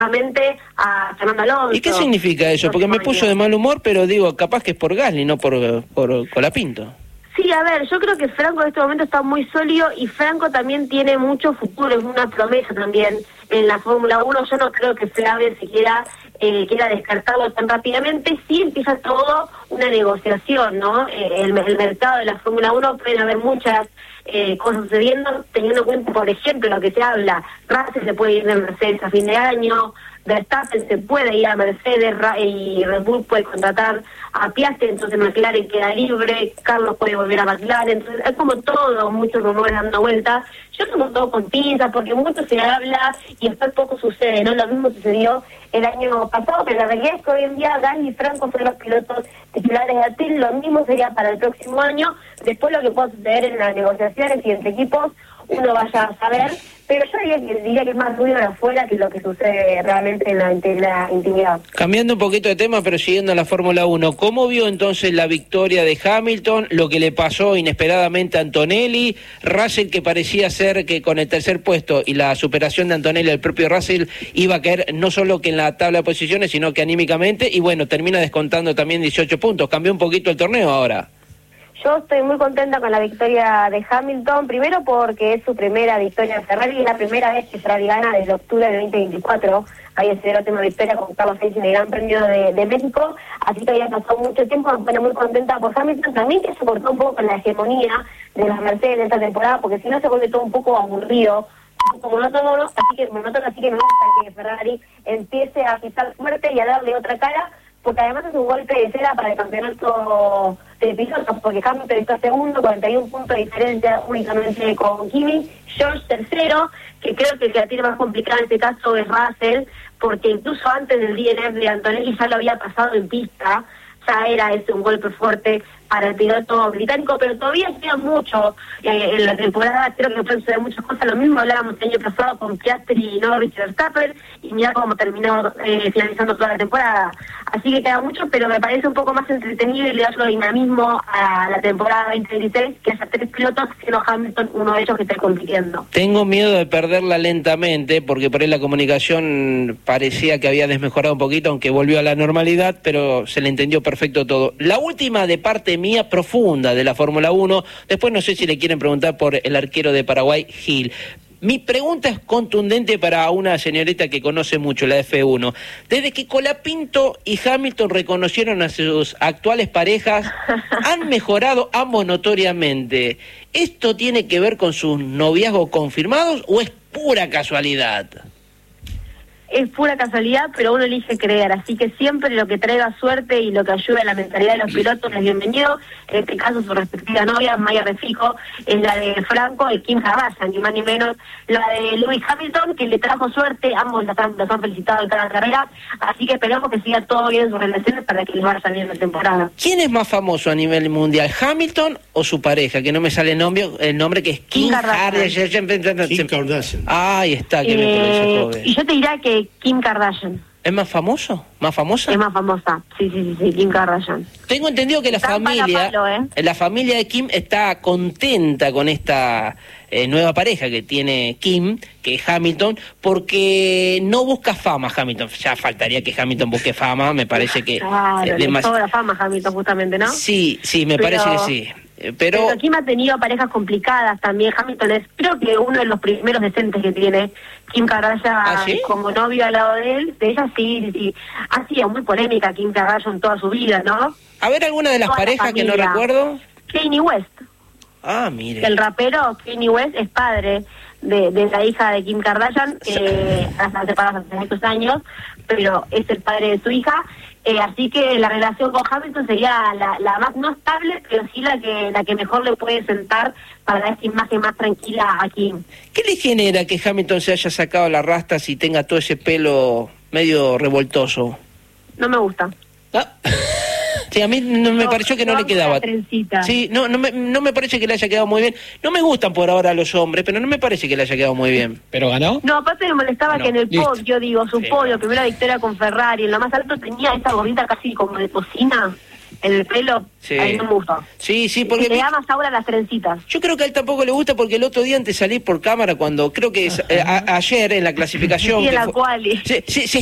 a Fernando Alonso. ¿Y qué significa eso? Porque me puso de mal humor, pero digo, capaz que es por Gasly, no por Colapinto. Sí, a ver, yo creo que Franco en este momento está muy sólido y Franco también tiene mucho futuro, es una promesa también en la Fórmula 1. Yo no creo que Flavio siquiera quiera descartarlo tan rápidamente. Sí empieza todo una negociación, ¿no? El mercado de la Fórmula 1 pueden haber muchas cosas sucediendo, teniendo en cuenta, por ejemplo, lo que se habla, Russell se puede ir de Mercedes a fin de año, Verstappen se puede ir a Mercedes y Red Bull puede contratar a Piastri, entonces McLaren queda libre, Carlos puede volver a McLaren, entonces es como todo, muchos rumores dando vueltas. Yo tomo todo con pinzas porque mucho se habla y después poco sucede, ¿no? Lo mismo sucedió el año pasado, pero la realidad es que hoy en día Gasly y Franco son los pilotos titulares de Atil, lo mismo sería para el próximo año. Después lo que pueda suceder en las negociaciones y entre equipos uno vaya a saber, pero yo diría que es más ruido de afuera que lo que sucede realmente en la intimidad. Cambiando un poquito de tema, pero siguiendo la Fórmula 1, ¿cómo vio entonces la victoria de Hamilton, lo que le pasó inesperadamente a Antonelli, Russell que parecía ser que con el tercer puesto y la superación de Antonelli al propio Russell iba a caer no solo que en la tabla de posiciones, sino que anímicamente, y bueno, termina descontando también 18 puntos, cambió un poquito el torneo ahora? Yo estoy muy contenta con la victoria de Hamilton, primero porque es su primera victoria en Ferrari, es la primera vez que Ferrari gana desde octubre del 2024, había sido la última victoria con Carlos Sainz en el Gran Premio de México, así que había pasado mucho tiempo, me pone muy contenta por Hamilton, también que se cortó un poco con la hegemonía de las Mercedes en esta temporada, porque si no se vuelve todo un poco aburrido, un poco monótono, así que me gusta que Ferrari empiece a pisar fuerte y a darle otra cara, porque además es un golpe de cera para el campeonato de pilotos, porque Hamilton está segundo, 41 puntos de diferencia únicamente con Kimi, George tercero, que creo que el que la tiene más complicada en este caso es Russell, porque incluso antes del DNF de Antonelli ya lo había pasado en pista, ya era un golpe fuerte para el piloto británico, pero todavía queda mucho en la temporada, creo que pueden suceder muchas cosas, lo mismo hablábamos el año pasado con Piastri, Norris y Verstappen, y mira cómo terminó finalizando toda la temporada, así que queda mucho, pero me parece un poco más entretenido y le da otro dinamismo a la temporada 2026, que haya 3 pilotos, siendo Hamilton uno de ellos que esté compitiendo. Tengo miedo de perderla lentamente, porque por ahí la comunicación parecía que había desmejorado un poquito, aunque volvió a la normalidad, pero se le entendió perfecto todo. La última de parte mía profunda de la Fórmula 1, después no sé si le quieren preguntar por el arquero de Paraguay, Gil. Mi pregunta es contundente para una señorita que conoce mucho la F1. Desde que Colapinto y Hamilton reconocieron a sus actuales parejas, han mejorado ambos notoriamente. ¿Esto tiene que ver con sus noviazgos confirmados o es pura casualidad? Es pura casualidad, pero uno elige creer, así que siempre lo que traiga suerte y lo que ayude a la mentalidad de los pilotos es bienvenido. En este caso su respectiva novia, Maya Refico, es la de Franco y Kim Kardashian, ni más ni menos la de Lewis Hamilton, que le trajo suerte, ambos los han felicitado en cada carrera, así que esperamos que siga todo bien en sus relaciones para que les vaya bien la temporada. ¿Quién es más famoso a nivel mundial, Hamilton o su pareja? Que no me sale el nombre que es Kim Kardashian. Kim Kardashian. Ahí está, que me lo dice joven. Y yo te diría que Kim Kardashian. ¿Es más famoso? ¿Más famosa? Es más famosa, sí, Kim Kardashian. Tengo entendido que la familia de Kim está contenta con esta nueva pareja que tiene Kim, que es Hamilton, porque no busca fama Hamilton. Ya faltaría que Hamilton busque fama, me parece que... Claro, le sobra fama a Hamilton justamente, ¿no? Sí, me parece que sí. Pero Kim ha tenido parejas complicadas también. Hamilton es, creo que uno de los primeros decentes que tiene Kim Kardashian como novio al lado de él. De ella sí. Ha sido muy polémica Kim Kardashian toda su vida, ¿no? A ver, alguna de las parejas que no recuerdo. Kanye West. Ah, mire. El rapero Kanye West es padre de la hija de Kim Kardashian, están separados hace muchos años, pero es el padre de su hija. Así que la relación con Hamilton sería la más no estable, pero sí la que mejor le puede sentar para dar esta imagen más tranquila a Kim. ¿Qué le genera que Hamilton se haya sacado las rastas y tenga todo ese pelo medio revoltoso? No me gusta. ¿Ah? Sí, a mí no me pareció que no le quedaba. Sí, no me parece que le haya quedado muy bien. No me gustan por ahora los hombres, pero no me parece que le haya quedado muy bien. ¿Pero ganó? No, aparte me molestaba que en el podio, su podio, primera victoria con Ferrari, en lo más alto tenía esa gorrita casi como de cocina. en el pelo, Sí. a mí no me gusta. Sí, porque... Y le da más sabor a las trencitas. Yo creo que a él tampoco le gusta porque el otro día antes de salir por cámara, cuando creo que es, ayer en la clasificación... Sí, en la quali. Se